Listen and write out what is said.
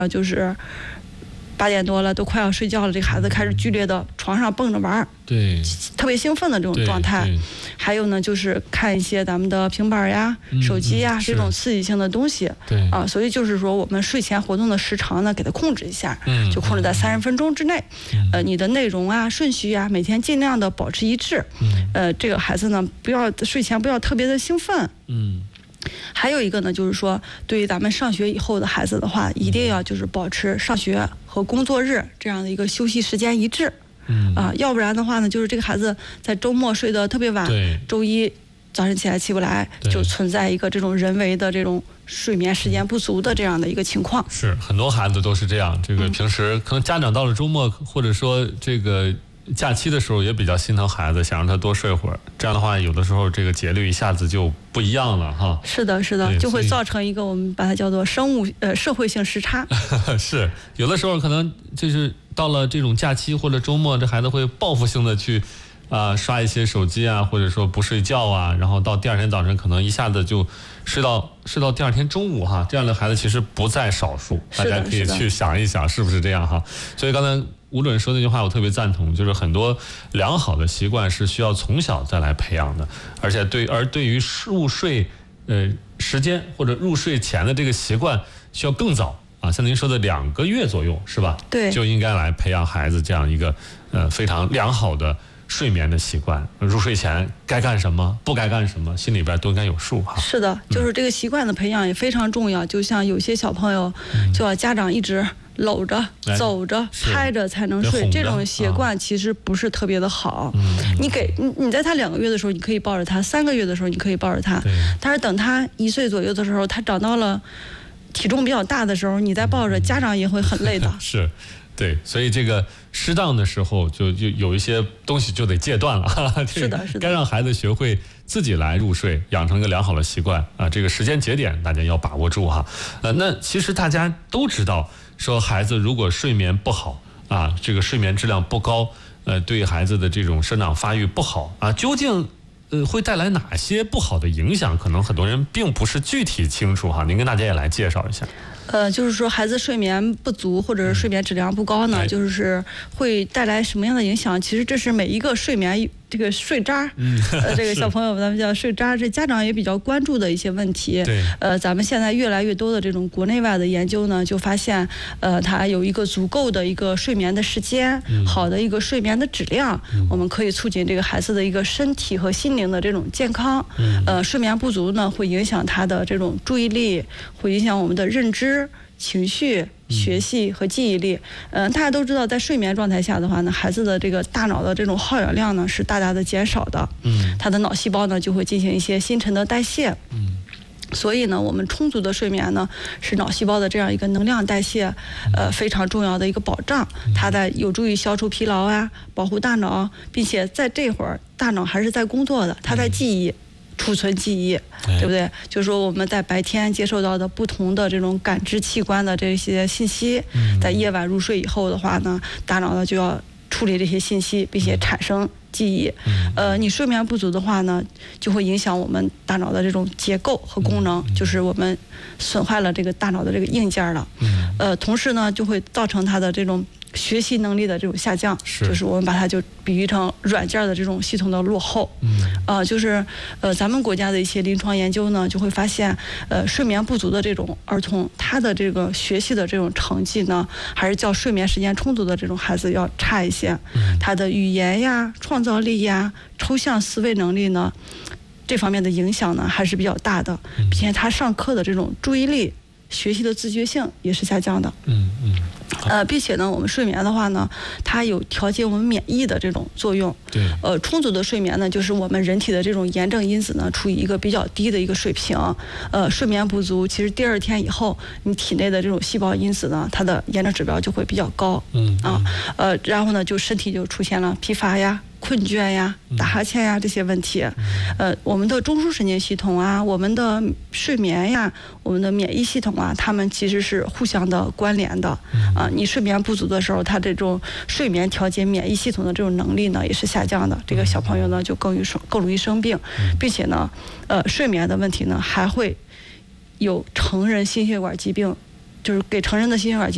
就是8点多了，都快要睡觉了，这个孩子开始剧烈的床上蹦着玩， 对， 特别兴奋的这种状态。还有呢，就是看一些咱们的平板呀、手机呀这种刺激性的东西。 对啊，所以就是说，我们睡前活动的时长呢，给它控制一下，就控制在30分钟之内。你的内容啊、顺序啊，每天尽量的保持一致。这个孩子呢，睡前不要特别的兴奋。还有一个呢，就是说，对于咱们上学以后的孩子的话，一定要就是保持上学和工作日这样的一个休息时间一致。要不然的话呢，就是这个孩子在周末睡得特别晚，周一早上起来起不来，就存在一个这种人为的这种睡眠时间不足的这样的一个情况。 是很多孩子都是这样，这个平时可能家长到了周末或者说这个假期的时候也比较心疼孩子，想让他多睡会儿，这样的话有的时候这个节律一下子就不一样了哈。 是的，就会造成一个我们把它叫做社会性时差。 是，有的时候可能就是到了这种假期或者周末，这孩子会报复性的去刷一些手机啊，或者说不睡觉啊，然后到第二天早晨可能一下子就睡到第二天中午哈，这样的孩子其实不在少数，大家可以去想一想是不是这样哈。所以刚才吴主任说那句话我特别赞同，就是很多良好的习惯是需要从小再来培养的，而且对于入睡时间或者入睡前的这个习惯需要更早啊，像您说的2个月左右是吧？ 对， 就应该来培养孩子这样一个非常良好的睡眠的习惯，入睡前该干什么不该干什么心里边都应该有数哈。 是的，就是这个习惯的培养也非常重要，就像有些小朋友就要家长一直搂着走着拍着才能睡，这种习惯其实不是特别的好。你在他2个月的时候你可以抱着他，3个月的时候你可以抱着他，但是等他1岁左右的时候，他长到了体重比较大的时候，你再抱着，家长也会很累的。 是，对，所以这个适当的时候就有一些东西就得戒断了。 是的， 该让孩子学会自己来入睡，养成一个良好的习惯啊。这个时间节点大家要把握住哈。那其实大家都知道，说孩子如果睡眠不好啊，这个睡眠质量不高，对孩子的这种生长发育不好啊，究竟会带来哪些不好的影响？可能很多人并不是具体清楚哈，您跟大家也来介绍一下。 就是说孩子睡眠不足或者是睡眠质量不高呢，就是会带来什么样的影响？其实这是每一个睡眠这个睡渣，这个小朋友咱们叫睡渣，这家长也比较关注的一些问题。 对， 咱们现在越来越多的这种国内外的研究呢，就发现，它有一个足够的一个睡眠的时间，好的一个睡眠的质量，我们可以促进这个孩子的一个身体和心灵的这种健康。睡眠不足呢，会影响他的这种注意力，会影响我们的认知、情绪、学习和记忆力。大家都知道，在睡眠状态下的话呢，孩子的这个大脑的这种耗氧量呢是大大的减少的。他的脑细胞呢就会进行一些新陈的代谢。所以呢，我们充足的睡眠呢，是脑细胞的这样一个能量代谢，非常重要的一个保障。它有助于消除疲劳啊，保护大脑，并且在这会儿大脑还是在工作的，它在记忆。储存记忆，对不对？就是说我们在白天接受到的不同的这种感知器官的这些信息，在夜晚入睡以后的话呢，大脑呢就要处理这些信息，并且产生记忆。你睡眠不足的话呢，就会影响我们大脑的这种结构和功能，就是我们损坏了这个大脑的这个硬件了。同时呢，就会造成它的这种学习能力的这种下降，就是我们把它就比喻成软件的这种系统的落后。就是咱们国家的一些临床研究呢，就会发现，睡眠不足的这种儿童，他的这个学习的这种成绩呢，还是较睡眠时间充足的这种孩子要差一些。他的语言呀、创造力呀、抽象思维能力呢，这方面的影响呢还是比较大的，并且他上课的这种注意力、学习的自觉性也是下降的。并且呢，我们睡眠的话呢，它有调节我们免疫的这种作用。 对。 充足的睡眠呢，就是我们人体的这种炎症因子呢，处于一个比较低的一个水平。睡眠不足，其实第2天以后，你体内的这种细胞因子呢，它的炎症指标就会比较高。然后呢，就身体就出现了疲乏呀、困倦呀、打哈欠呀这些问题。我们的中枢神经系统啊，我们的睡眠呀，我们的免疫系统啊，它们其实是互相的关联的。你睡眠不足的时候，它这种睡眠调节免疫系统的这种能力呢，也是下降的。这个小朋友呢，就更容易生病，并且呢，睡眠的问题呢，还会有成人心血管疾病，就是给成人的心血管疾病